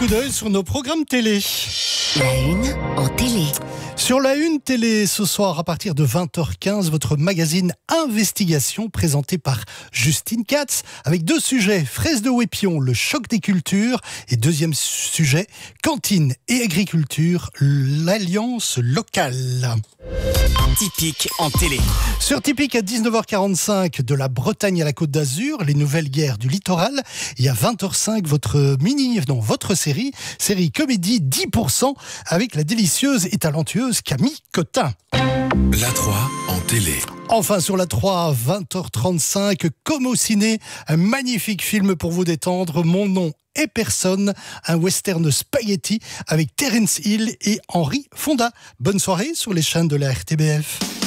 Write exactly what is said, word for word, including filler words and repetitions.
coup d'œil sur nos programmes télé. La une en télé. Sur la une télé, ce soir, à partir de vingt heures quinze, votre magazine Investigation, présenté par Justine Katz, avec deux sujets, fraises de Wépion, le choc des cultures, et deuxième sujet, cantine et agriculture, l'alliance locale. Typique en télé. Sur Typique à dix-neuf heures quarante-cinq, de la Bretagne à la Côte d'Azur, les nouvelles guerres du littoral. Et à vingt heures cinq, votre mini, non, votre série, série comédie dix pour cent avec la délicieuse et talentueuse Camille Cotin. La trois en télé. Enfin sur la trois, à vingt heures trente-cinq, comme au ciné, un magnifique film pour vous détendre, Mon nom est personne, un western spaghetti avec Terence Hill et Henry Fonda. Bonne soirée sur les chaînes de la R T B F.